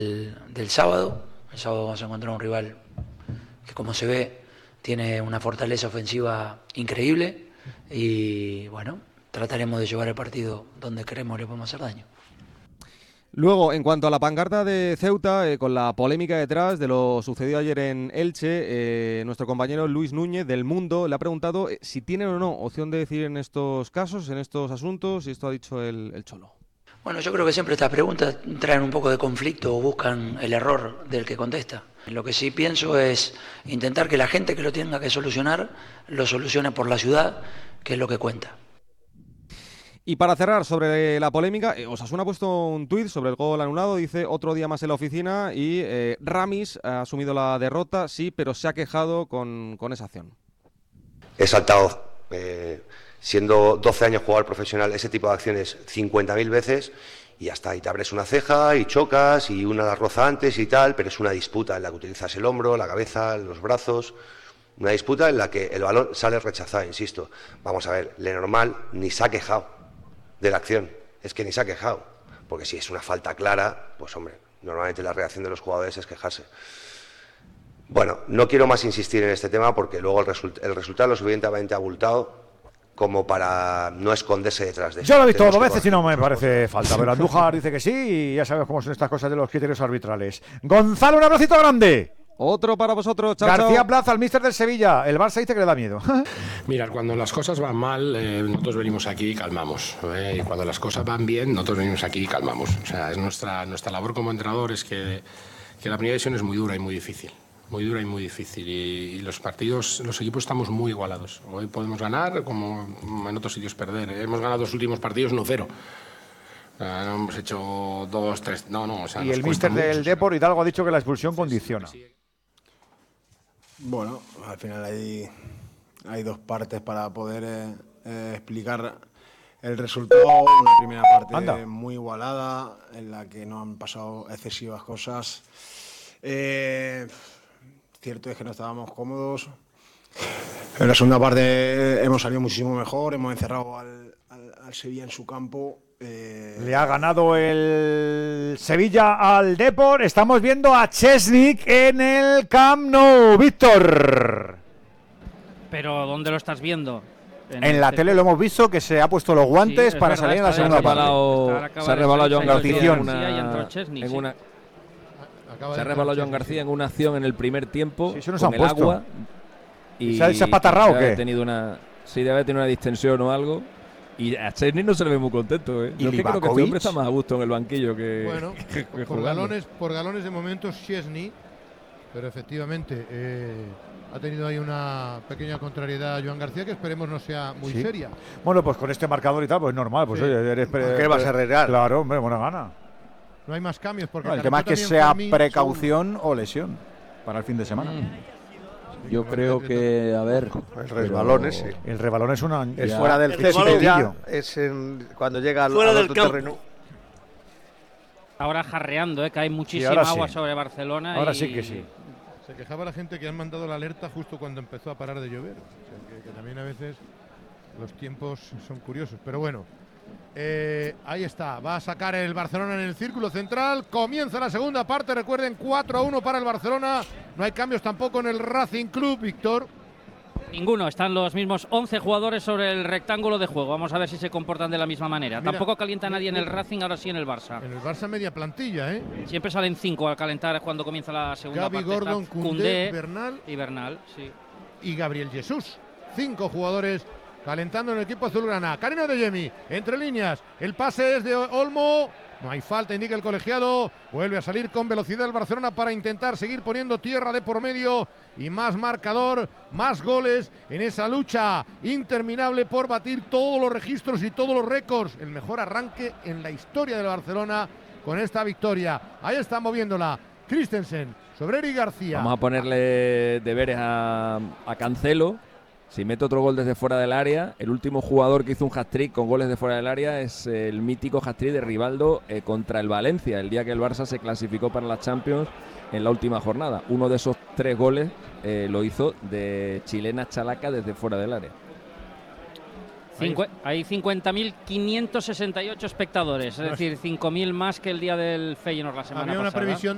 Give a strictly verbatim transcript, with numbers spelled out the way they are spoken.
del, del sábado. El sábado vamos a encontrar un rival que, como se ve, tiene una fortaleza ofensiva increíble y bueno, trataremos de llevar el partido donde queremos le podemos hacer daño. Luego, en cuanto a la pancarta de Ceuta, eh, con la polémica detrás de lo sucedido ayer en Elche, eh, nuestro compañero Luis Núñez del Mundo le ha preguntado eh, si tienen o no opción de decidir en estos casos, en estos asuntos, y esto ha dicho el, el Cholo. Bueno, yo creo que siempre estas preguntas traen un poco de conflicto o buscan el error del que contesta. Lo que sí pienso es intentar que la gente que lo tenga que solucionar, lo solucione por la ciudad, que es lo que cuenta. Y para cerrar sobre la polémica, eh, Osasuna ha puesto un tuit sobre el gol anulado, dice otro día más en la oficina y eh, Ramis ha asumido la derrota, sí, pero se ha quejado con, con esa acción. He saltado, eh, siendo doce años jugador profesional, ese tipo de acciones cincuenta mil veces y ya está, y te abres una ceja y chocas y una la roza antes y tal, pero es una disputa en la que utilizas el hombro, la cabeza, los brazos, una disputa en la que el balón sale rechazado, insisto. Vamos a ver, Lenormand ni se ha quejado de la acción, es que ni se ha quejado, porque si es una falta clara, pues hombre, normalmente la reacción de los jugadores es quejarse. Bueno, no quiero más insistir en este tema porque luego el, result el resultado es lo suficientemente abultado como para no esconderse detrás de eso. Yo lo he visto dos veces y no me parece falta, pero Andújar dice que sí y ya sabes cómo son estas cosas de los criterios arbitrales. Gonzalo, un abracito grande. Otro para vosotros, chao, García chao. Plaza, el míster del Sevilla. El Barça dice que le da miedo. Mira, cuando las cosas van mal, eh, nosotros venimos aquí y calmamos. ¿eh? Y cuando las cosas van bien, nosotros venimos aquí y calmamos. O sea, es nuestra, nuestra labor como entrenador es que, que la primera división es muy dura y muy difícil. Muy dura y muy difícil. Y, y los partidos, los equipos estamos muy igualados. Hoy podemos ganar como en otros sitios perder. ¿eh? Hemos ganado los últimos partidos uno cero. O sea, no hemos hecho dos, tres... No, no, o sea, Y nos el cuesta míster del mucho, Depor, Hidalgo, ha dicho que la expulsión condiciona. Bueno, al final hay, hay dos partes para poder eh, eh, explicar el resultado. Una primera parte Anda. muy igualada, en la que no han pasado excesivas cosas. Eh, cierto es que no estábamos cómodos. En la segunda parte hemos salido muchísimo mejor, hemos encerrado al, al, al Sevilla en su campo. Eh... Le ha ganado el Sevilla al Depor. Estamos viendo a Chesnik en el Camp Nou. Víctor. Pero ¿dónde lo estás viendo? En, en la tele lo hemos visto que se ha puesto los guantes sí, para verdad, salir en la segunda parte. Se ha rebalado Joan García en una, Chesnik, en una sí. se ha rebalado Joan García en una acción en el primer tiempo sí, con el puesto. agua y ¿Se ha desapatarrado o qué? Tenido una, sí, debe haber tenido una distensión o algo. Y a Chesnik no se le ve muy contento, ¿eh? Yo creo que este hombre está más a gusto en el banquillo que. Bueno, que, que por, galones, por galones de momentos Chesnik, pero efectivamente eh, ha tenido ahí una pequeña contrariedad a Joan García que esperemos no sea muy sí. seria. Bueno, pues con este marcador y tal, pues normal. Pues sí. oye, eres. ¿Qué vas a arreglar? Claro, hombre, buena gana. No hay más cambios porque. No, el tema es que sea precaución o lesión para el fin de semana. Mm. Yo creo que, a ver... El resbalón ese. El resbalón es una... Es fuera del césped ya, es en, cuando llega al, al otro terreno. Ahora jarreando, ¿eh? Que hay muchísima sí, agua sí. sobre Barcelona. Ahora y... sí que sí. Se quejaba la gente que han mandado la alerta justo cuando empezó a parar de llover. O sea, que, que también a veces los tiempos son curiosos. Pero bueno, eh, ahí está. Va a sacar el Barcelona en el círculo central. Comienza la segunda parte. Recuerden, cuatro a uno para el Barcelona. No hay cambios tampoco en el Racing Club, Víctor. Ninguno, están los mismos once jugadores sobre el rectángulo de juego. Vamos a ver si se comportan de la misma manera. Mira, tampoco calienta nadie en el Racing, ahora sí en el Barça. En el Barça media plantilla, ¿eh? Siempre salen cinco al calentar cuando comienza la segunda Gaby, parte. Gordon, Koundé, Bernal y Bernal, sí. Y Gabriel Jesús. Cinco jugadores calentando en el equipo azulgrana. Karim Adeyemi, entre líneas. El pase es de Olmo. No hay falta, indica el colegiado. Vuelve a salir con velocidad el Barcelona para intentar seguir poniendo tierra de por medio y más marcador, más goles en esa lucha interminable por batir todos los registros y todos los récords. El mejor arranque en la historia del Barcelona con esta victoria. Ahí está moviéndola Christensen sobre Eric García. Vamos a ponerle deberes a, a Cancelo. Si mete otro gol desde fuera del área, el último jugador que hizo un hat-trick con goles de fuera del área es el mítico hat-trick de Rivaldo eh, contra el Valencia, el día que el Barça se clasificó para la Champions en la última jornada. Uno de esos tres goles eh, lo hizo de chilena chalaca desde fuera del área. Cincu hay cincuenta mil quinientos sesenta y ocho espectadores, es decir, cinco mil más que el día del Feyenoord la semana pasada. Había una previsión